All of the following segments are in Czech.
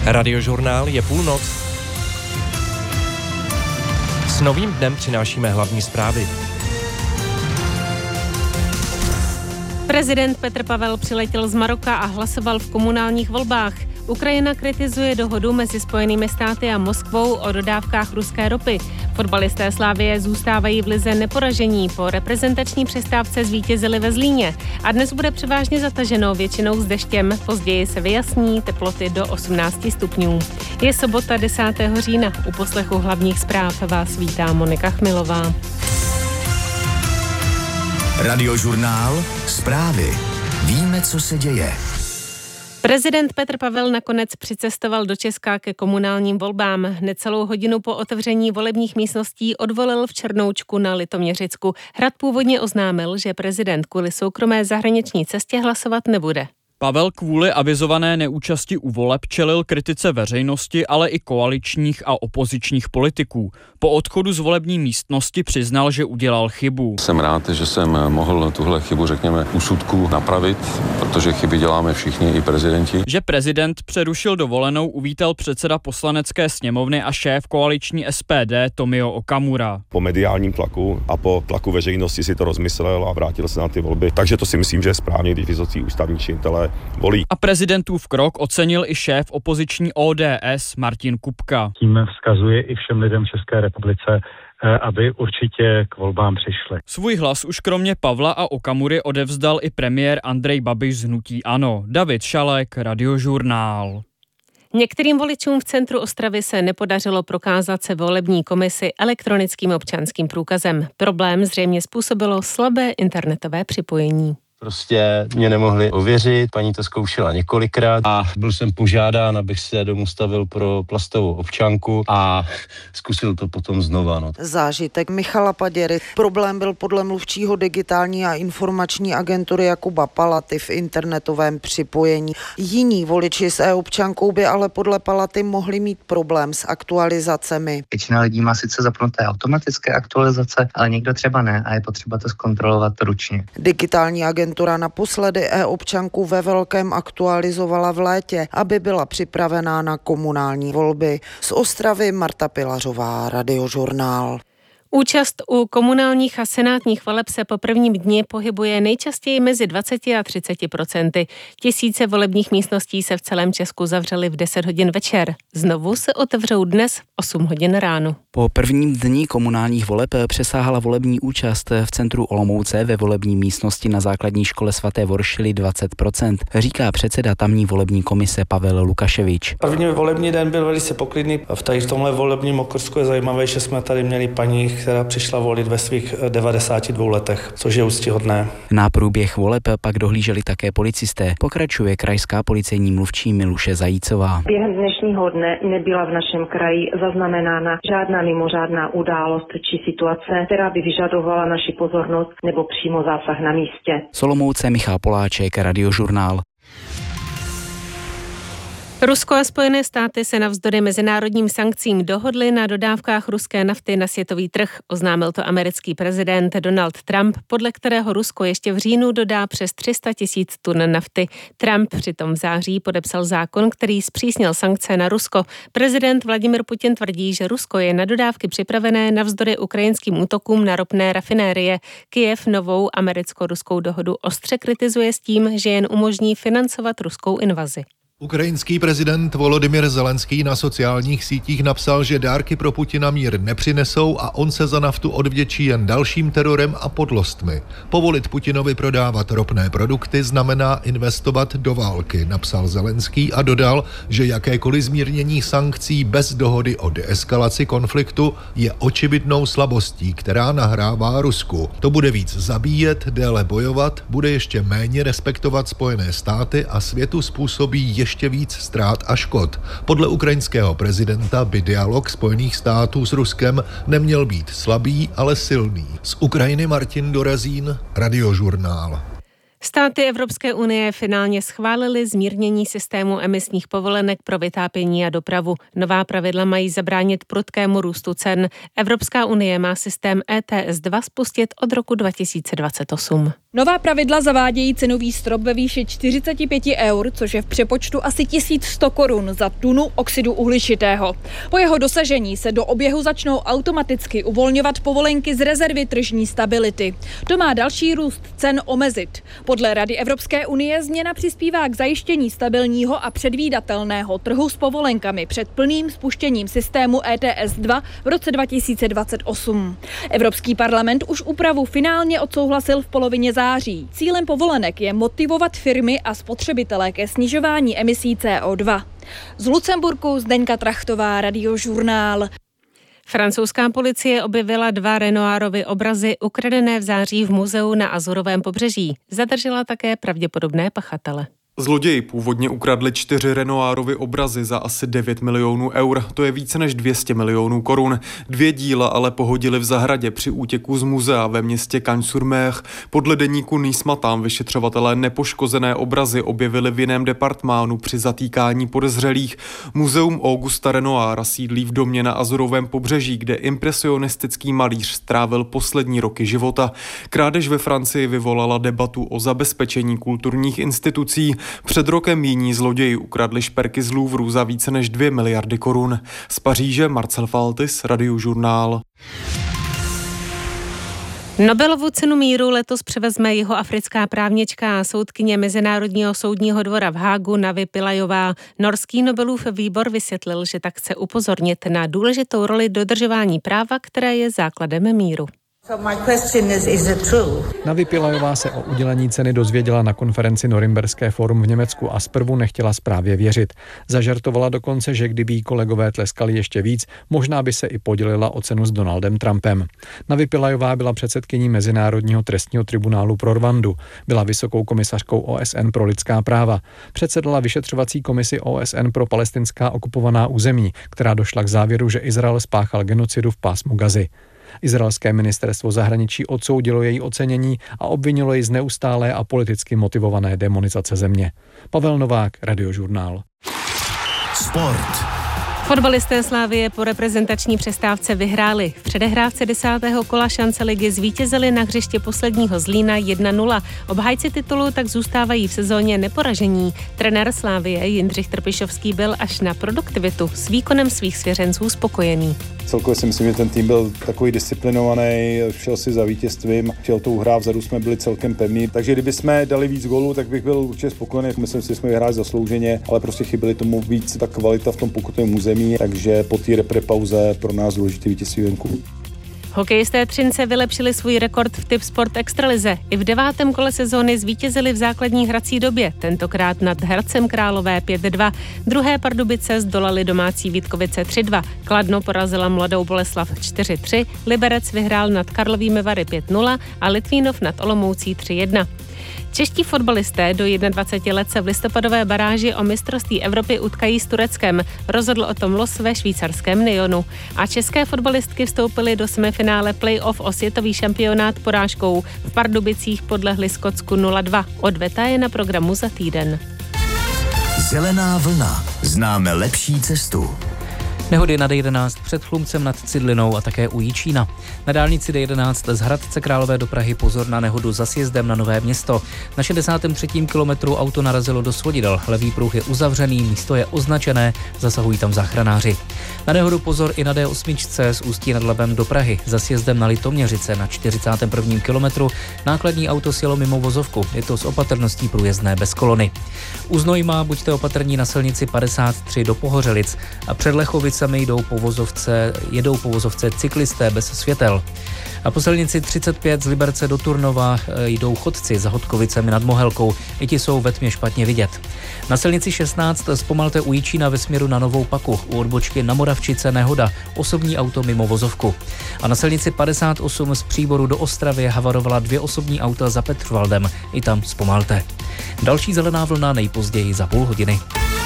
Radiožurnál je půlnoc. S novým dnem přinášíme hlavní zprávy. Prezident Petr Pavel přiletěl z Maroka a hlasoval v komunálních volbách. Ukrajina kritizuje dohodu mezi Spojenými státy a Moskvou o dodávkách ruské ropy. Fotbalisté Slavie zůstávají v lize neporažení. Po reprezentační přestávce zvítězili ve Zlíně. A dnes bude převážně zataženo, většinou s deštěm. Později se vyjasní, teploty do 18 stupňů. Je sobota 10. října. U poslechu hlavních zpráv vás vítá Monika Chmilová. Radiožurnál, zprávy. Víme, co se děje. Prezident Petr Pavel nakonec přicestoval do Česka ke komunálním volbám. Necelou hodinu po otevření volebních místností odvolil v Černoučku na Litoměřicku. Hrad původně oznámil, že prezident kvůli soukromé zahraniční cestě hlasovat nebude. Pavel kvůli avizované neúčasti u voleb čelil kritice veřejnosti, ale i koaličních a opozičních politiků. Po odchodu z volební místnosti přiznal, že udělal chybu. Jsem rád, že jsem mohl tuhle chybu, řekněme, úsudku napravit, protože chyby děláme všichni, i prezidenti. Že prezident přerušil dovolenou, uvítal předseda Poslanecké sněmovny a šéf koaliční SPD Tomio Okamura. Po mediálním tlaku a po tlaku veřejnosti si to rozmyslel a vrátil se na ty volby. Takže to si myslím, že je správně, když vysocí ústavní činitelé volí. A prezidentův krok ocenil i šéf opoziční ODS Martin Kupka. Tím vzkazuje i všem lidem v České republice, aby určitě k volbám přišli. Svůj hlas už kromě Pavla a Okamury odevzdal i premiér Andrej Babiš z hnutí ANO. David Šalek, Radiožurnál. Některým voličům v centru Ostravy se nepodařilo prokázat se volební komisi elektronickým občanským průkazem. Problém zřejmě způsobilo slabé internetové připojení. Prostě mě nemohli ověřit, paní to zkoušela několikrát a byl jsem požádán, abych se domů stavil pro plastovou občanku a zkusil to potom znova. Zážitek Michala Paděry. Problém byl podle mluvčího digitální a informační agentury Jakuba Palaty v internetovém připojení. Jiní voliči s e-občankou by ale podle Palaty mohli mít problém s aktualizacemi. Většina lidí má sice zapnuté automatické aktualizace, ale někdo třeba ne a je potřeba to zkontrolovat ručně. Digitální agentura naposledy e-občanku ve velkém aktualizovala v létě, aby byla připravená na komunální volby. Z Ostravy Marta Pilařová, Radiožurnál. Účast u komunálních a senátních voleb se po prvním dni pohybuje nejčastěji mezi 20 a 30%. Tisíce volebních místností se v celém Česku zavřely v 10 hodin večer. Znovu se otevřou dnes v 8 hodin ráno. Po prvním dni komunálních voleb přesáhla volební účast v centru Olomouce ve volební místnosti na základní škole svaté Voršily 20%, říká předseda tamní volební komise Pavel Lukaševič. První volební den byl velice poklidný. V tomhle volebním okrsku je zajímavé, že jsme tady měli paní, která přišla volit ve svých 92 letech, což je úctyhodné. Na průběh voleb pak dohlíželi také policisté, pokračuje krajská policejní mluvčí Miluše Zajícová. Během dnešního dne nebyla v našem kraji zaznamenána žádná mimořádná událost či situace, která by vyžadovala naši pozornost nebo přímo zásah na místě. Z Olomouce Michal Poláček, Radiožurnál. Rusko a Spojené státy se navzdory mezinárodním sankcím dohodly na dodávkách ruské nafty na světový trh. Oznámil to americký prezident Donald Trump, podle kterého Rusko ještě v říjnu dodá přes 300 000 tun nafty. Trump přitom v září podepsal zákon, který zpřísnil sankce na Rusko. Prezident Vladimir Putin tvrdí, že Rusko je na dodávky připravené navzdory ukrajinským útokům na ropné rafinérie. Kyjev novou americko-ruskou dohodu ostře kritizuje s tím, že jen umožní financovat ruskou invazi. Ukrajinský prezident Volodymyr Zelenský na sociálních sítích napsal, že dárky pro Putina mír nepřinesou a on se za naftu odvděčí jen dalším terorem a podlostmi. Povolit Putinovi prodávat ropné produkty znamená investovat do války, napsal Zelenský a dodal, že jakékoliv zmírnění sankcí bez dohody o deeskalaci konfliktu je očividnou slabostí, která nahrává Rusku. To bude víc zabíjet, déle bojovat, bude ještě méně respektovat Spojené státy a světu způsobí ještě víc ztrát a škod. Podle ukrajinského prezidenta by dialog Spojených států s Ruskem neměl být slabý, ale silný. Z Ukrajiny Martin Dorazín, Radiožurnál. Státy Evropské unie finálně schválily zmírnění systému emisních povolenek pro vytápění a dopravu. Nová pravidla mají zabránit prudkému růstu cen. Evropská unie má systém ETS2 spustit od roku 2028. Nová pravidla zavádějí cenový strop ve výši 45 eur, což je v přepočtu asi 1100 korun za tunu oxidu uhličitého. Po jeho dosažení se do oběhu začnou automaticky uvolňovat povolenky z rezervy tržní stability. To má další růst cen omezit. Podle Rady Evropské unie změna přispívá k zajištění stabilního a předvídatelného trhu s povolenkami před plným spuštěním systému ETS 2 v roce 2028. Evropský parlament už úpravu finálně odsouhlasil v polovině září. Cílem povolenek je motivovat firmy a spotřebitele ke snižování emisí CO2. Z Lucemburku Zdeňka Trachtová, Radiožurnál. Francouzská policie objevila 2 Renoirovy obrazy ukradené v září v muzeu na Azurovém pobřeží. Zadržela také pravděpodobné pachatele. Zloději původně ukradli 4 Renoirovy obrazy za asi 9 milionů eur, to je více než 200 milionů korun. 2 díla ale pohodili v zahradě při útěku z muzea ve městě Cagnes-sur-Mer. Podle deníku Nice Matin vyšetřovatelé nepoškozené obrazy objevili v jiném departmánu při zatýkání podezřelých. Muzeum Augusta Renoira sídlí v domě na Azurovém pobřeží, kde impresionistický malíř strávil poslední roky života. Krádež ve Francii vyvolala debatu o zabezpečení kulturních institucí. Před rokem jiní zloději ukradli šperky z Louvru za více než 2 miliardy korun. Z Paříže Marcel Faltis, Radiožurnál. Nobelovu cenu míru letos převezme jihoafrická právnička a soudkyně Mezinárodního soudního dvora v Hágu Navi Pillajová. Norský Nobelův výbor vysvětlil, že tak chce upozornit na důležitou roli dodržování práva, které je základem míru. Navi Pillajová se o udělení ceny dozvěděla na konferenci Norimberské fórum v Německu a zprvu nechtěla zprávě věřit. Zažartovala dokonce, že kdyby jí kolegové tleskali ještě víc, možná by se i podělila o cenu s Donaldem Trumpem. Navi Pillajová byla předsedkyní Mezinárodního trestního tribunálu pro Rwandu, byla vysokou komisařkou OSN pro lidská práva, předsedala vyšetřovací komisi OSN pro palestinská okupovaná území, která došla k závěru, že Izrael spáchal genocidu v pásmu Gazy. Izraelské ministerstvo zahraničí odsoudilo její ocenění a obvinilo ji z neustálé a politicky motivované demonizace země. Pavel Novák, Radiožurnál. Sport. Fotbalisté Slavie po reprezentační přestávce vyhráli. V předehrávce 10. kola šance ligy zvítězili na hřiště posledního Zlína 1-0. Obhájci titulu tak zůstávají v sezóně neporažení. Trenér Slavie Jindřich Trpišovský byl až na produktivitu s výkonem svých svěřenců spokojený. Celkově si myslím, že ten tým byl takový disciplinovaný, šel si za vítězstvím, chtěl tou hrát, vzadu jsme byli celkem pevní. Takže kdyby jsme dali víc gólů, tak bych byl určitě spokojený. Myslím si, že jsme vyhráli zaslouženě, ale prostě chyběli tomu víc ta kvalita v tom pokutovém území, takže po té reprepauze pro nás důležitý vítězství venku. Hokejisté Třince vylepšili svůj rekord v Tipsport Extralize. I v 9. kole sezóny zvítězili v základní hrací době, tentokrát nad Hradcem Králové 5-2. Druhé Pardubice zdolali domácí Vítkovice 3-2. Kladno porazila Mladou Boleslav 4-3, Liberec vyhrál nad Karlovými Vary 5-0 a Litvínov nad Olomoucí 3-1. Čeští fotbalisté do 21 let se v listopadové baráži o mistrovství Evropy utkají s Tureckem. Rozhodl o tom los ve švýcarském Nyonu. A české fotbalistky vstoupily do semifinále play-off o světový šampionát porážkou. V Pardubicích podlehli Skotsku 0-2. Odveta je na programu za týden. Zelená vlna. Známe lepší cestu. Nehody na D11 před Chlumcem nad Cidlinou a také u Jičína. Na dálnici D11 z Hradce Králové do Prahy pozor na nehodu za sjezdem na Nové Město. Na 63. kilometru auto narazilo do svodidel. Levý pruh je uzavřený, místo je označené, zasahují tam záchranáři. Na nehodu pozor i na D8 z Ústí nad Labem do Prahy. Za sjezdem na Litoměřice na 41. kilometru nákladní auto sjelo mimo vozovku. Je to s opatrností průjezdné bez kolony. U Znojma buďte opatrní na silnici 53 do Pohořelic a před Lechovicemi jedou po vozovce cyklisté bez světel. A po silnici 35 z Liberce do Turnova jdou chodci za Hodkovicemi nad Mohelkou. I ti jsou ve tmě špatně vidět. Na silnici 16 zpomalte u Jičína ve směru na Novou Paku. U odbočky na Moravčice nehoda. Osobní auto mimo vozovku. A na silnici 58 z Příboru do Ostravy havarovala 2 osobní auta za Petrvaldem. I tam zpomalte. Další zelená vlna nejpozději za půl hodiny.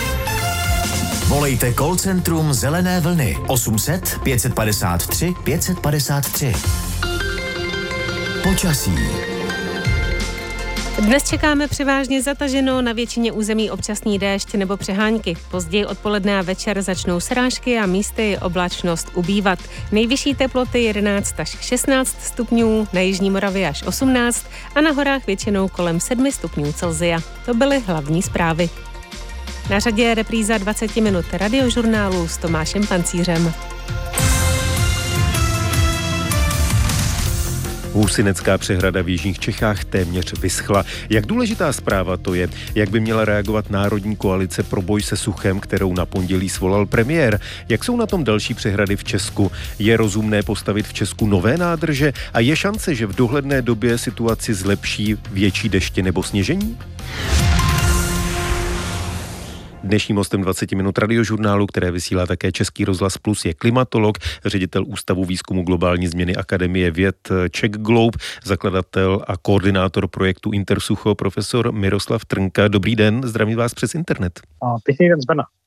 Volejte call centrum Zelené vlny 800 553 553. Počasí. Dnes čekáme převážně zataženo, na většině území občasný déšť nebo přehánky. Později odpoledne a večer začnou srážky a místy oblačnost ubývat. Nejvyšší teploty 11 až 16 stupňů, na jižní Moravě až 18 a na horách většinou kolem 7 stupňů Celsia. To byly hlavní zprávy. Na řadě je repríza 20 minut radiožurnálu s Tomášem Pancířem. Hůsinecká přehrada v jižních Čechách téměř vyschla. Jak důležitá zpráva to je? Jak by měla reagovat Národní koalice pro boj se suchem, kterou na pondělí svolal premiér? Jak jsou na tom další přehrady v Česku? Je rozumné postavit v Česku nové nádrže? A je šance, že v dohledné době situaci zlepší větší deště nebo sněžení? Dnešním hostem 20 minut radiožurnálu, které vysílá také Český rozhlas Plus, je klimatolog, ředitel Ústavu výzkumu globální změny Akademie věd Czech Globe, zakladatel a koordinátor projektu Intersucho, profesor Miroslav Trnka. Dobrý den, zdravím vás přes internet. Pěkný den z Brna.